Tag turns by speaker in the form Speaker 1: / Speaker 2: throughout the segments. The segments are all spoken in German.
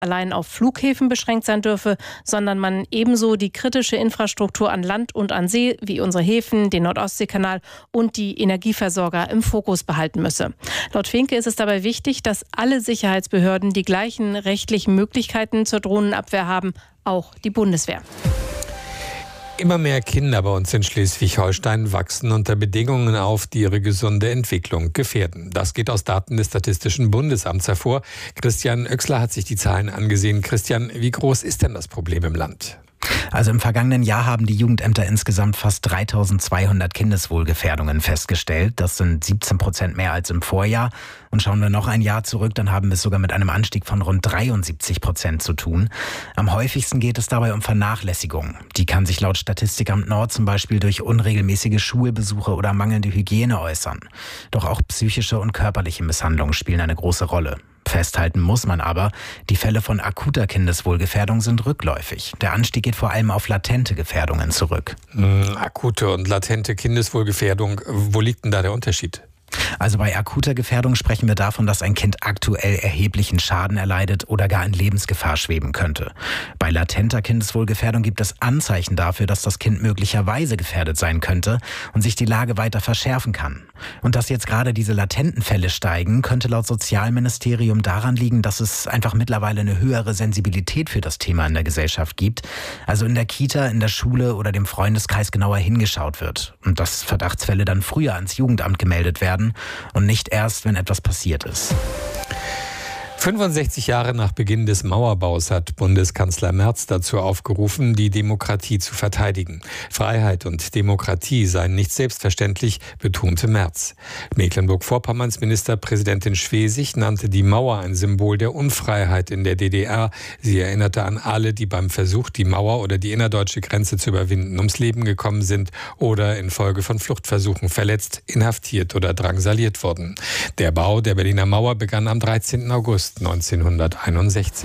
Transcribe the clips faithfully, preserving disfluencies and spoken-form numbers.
Speaker 1: allein auf Flughäfen beschränkt sein dürfe, sondern man ebenso die kritische Infrastruktur an Land und an See, wie unsere Häfen, den Nord-Ostsee-Kanal und die Energieversorger im Fokus behalten müsse. Laut Finke ist es dabei wichtig, dass alle Sicherheitsbehörden die gleichen rechtlichen Möglichkeiten zur Drohnenabwehr haben, auch die Bundeswehr.
Speaker 2: Immer mehr Kinder bei uns in Schleswig-Holstein wachsen unter Bedingungen auf, die ihre gesunde Entwicklung gefährden. Das geht aus Daten des Statistischen Bundesamts hervor. Christian Oechsler hat sich die Zahlen angesehen. Christian, wie groß ist denn das Problem im Land?
Speaker 3: Also im vergangenen Jahr haben die Jugendämter insgesamt fast dreitausendzweihundert Kindeswohlgefährdungen festgestellt. Das sind siebzehn Prozent mehr als im Vorjahr. Und schauen wir noch ein Jahr zurück, dann haben wir es sogar mit einem Anstieg von rund dreiundsiebzig Prozent zu tun. Am häufigsten geht es dabei um Vernachlässigung. Die kann sich laut Statistikamt Nord zum Beispiel durch unregelmäßige Schulbesuche oder mangelnde Hygiene äußern. Doch auch psychische und körperliche Misshandlungen spielen eine große Rolle. Festhalten muss man aber, die Fälle von akuter Kindeswohlgefährdung sind rückläufig. Der Anstieg geht vor allem auf latente Gefährdungen zurück.
Speaker 2: Hm, akute und latente Kindeswohlgefährdung, wo liegt denn da der Unterschied?
Speaker 3: Also bei akuter Gefährdung sprechen wir davon, dass ein Kind aktuell erheblichen Schaden erleidet oder gar in Lebensgefahr schweben könnte. Bei latenter Kindeswohlgefährdung gibt es Anzeichen dafür, dass das Kind möglicherweise gefährdet sein könnte und sich die Lage weiter verschärfen kann. Und dass jetzt gerade diese latenten Fälle steigen, könnte laut Sozialministerium daran liegen, dass es einfach mittlerweile eine höhere Sensibilität für das Thema in der Gesellschaft gibt. Also in der Kita, in der Schule oder dem Freundeskreis genauer hingeschaut wird. Und dass Verdachtsfälle dann früher ans Jugendamt gemeldet werden und nicht erst, wenn etwas passiert ist.
Speaker 2: fünfundsechzig Jahre nach Beginn des Mauerbaus hat Bundeskanzler Merz dazu aufgerufen, die Demokratie zu verteidigen. Freiheit und Demokratie seien nicht selbstverständlich, betonte Merz. Mecklenburg-Vorpommerns Ministerpräsidentin Schwesig nannte die Mauer ein Symbol der Unfreiheit in der D D R. Sie erinnerte an alle, die beim Versuch, die Mauer oder die innerdeutsche Grenze zu überwinden, ums Leben gekommen sind oder infolge von Fluchtversuchen verletzt, inhaftiert oder drangsaliert wurden. Der Bau der Berliner Mauer begann am dreizehnten August neunzehnhunderteinundsechzig.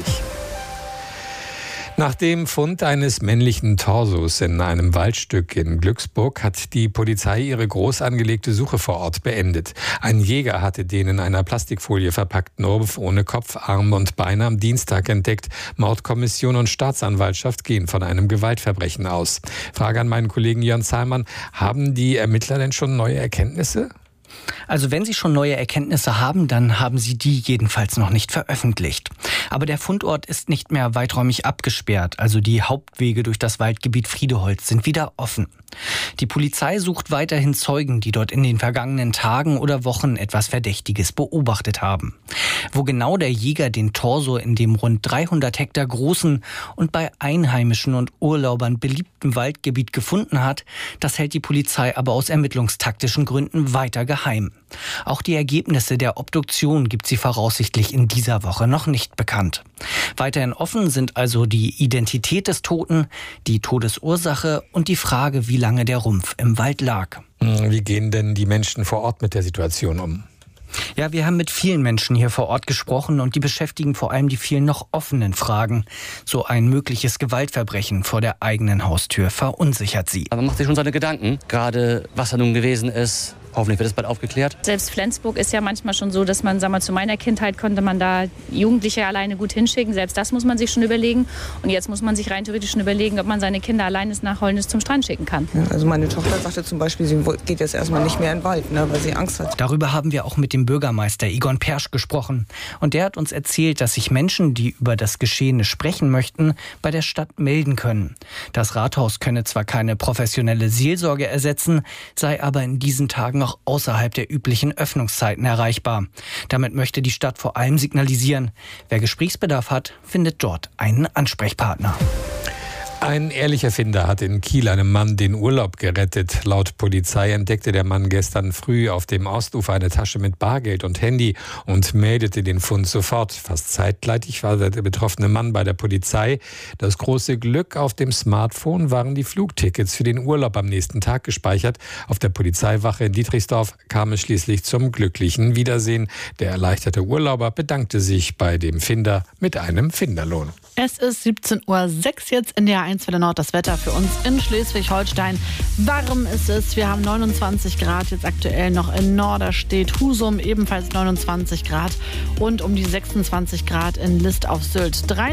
Speaker 2: Nach dem Fund eines männlichen Torsos in einem Waldstück in Glücksburg hat die Polizei ihre groß angelegte Suche vor Ort beendet. Ein Jäger hatte den in einer Plastikfolie verpackten Rumpf ohne Kopf, Arm und Beine am Dienstag entdeckt. Mordkommission und Staatsanwaltschaft gehen von einem Gewaltverbrechen aus. Frage an meinen Kollegen Jörn Zahlmann: Haben die Ermittler denn schon neue Erkenntnisse?
Speaker 4: Also wenn Sie schon neue Erkenntnisse haben, dann haben Sie die jedenfalls noch nicht veröffentlicht. Aber der Fundort ist nicht mehr weiträumig abgesperrt, also die Hauptwege durch das Waldgebiet Friedeholz sind wieder offen. Die Polizei sucht weiterhin Zeugen, die dort in den vergangenen Tagen oder Wochen etwas Verdächtiges beobachtet haben. Wo genau der Jäger den Torso in dem rund dreihundert Hektar großen und bei Einheimischen und Urlaubern beliebten Waldgebiet gefunden hat, das hält die Polizei aber aus ermittlungstaktischen Gründen weiter geheim. Auch die Ergebnisse der Obduktion gibt sie voraussichtlich in dieser Woche noch nicht bekannt. Weiterhin offen sind also die Identität des Toten, die Todesursache und die Frage, wie lange der Rumpf im Wald lag.
Speaker 2: Wie gehen denn die Menschen vor Ort mit der Situation um?
Speaker 4: Ja, wir haben mit vielen Menschen hier vor Ort gesprochen und die beschäftigen vor allem die vielen noch offenen Fragen. So ein mögliches Gewaltverbrechen vor der eigenen Haustür verunsichert sie.
Speaker 5: Man macht sich schon seine Gedanken, gerade was da nun gewesen ist. Hoffentlich wird es bald aufgeklärt.
Speaker 6: Selbst Flensburg ist ja manchmal schon so, dass man, sagen wir, zu meiner Kindheit konnte man da Jugendliche alleine gut hinschicken. Selbst das muss man sich schon überlegen. Und jetzt muss man sich rein theoretisch schon überlegen, ob man seine Kinder alleine nach Holnis zum Strand schicken kann.
Speaker 7: Ja, also meine Tochter sagte zum Beispiel, sie geht jetzt erstmal nicht mehr in den Wald, ne, weil sie Angst hat.
Speaker 4: Darüber haben wir auch mit dem Bürgermeister Egon Persch gesprochen. Und der hat uns erzählt, dass sich Menschen, die über das Geschehene sprechen möchten, bei der Stadt melden können. Das Rathaus könne zwar keine professionelle Seelsorge ersetzen, sei aber in diesen Tagen auch außerhalb der üblichen Öffnungszeiten erreichbar. Damit möchte die Stadt vor allem signalisieren, wer Gesprächsbedarf hat, findet dort einen Ansprechpartner.
Speaker 2: Ein ehrlicher Finder hat in Kiel einem Mann den Urlaub gerettet. Laut Polizei entdeckte der Mann gestern früh auf dem Ostufer eine Tasche mit Bargeld und Handy und meldete den Fund sofort. Fast zeitgleich war der betroffene Mann bei der Polizei. Das große Glück: auf dem Smartphone waren die Flugtickets für den Urlaub am nächsten Tag gespeichert. Auf der Polizeiwache in Dietrichsdorf kam es schließlich zum glücklichen Wiedersehen. Der erleichterte Urlauber bedankte sich bei dem Finder mit einem Finderlohn.
Speaker 8: Es ist siebzehn Uhr sechs jetzt in der eins Welle Nord. Das Wetter für uns in Schleswig-Holstein. Warm ist es. Wir haben neunundzwanzig Grad jetzt aktuell noch in Norderstedt. Husum ebenfalls neunundzwanzig Grad und um die sechsundzwanzig Grad in List auf Sylt.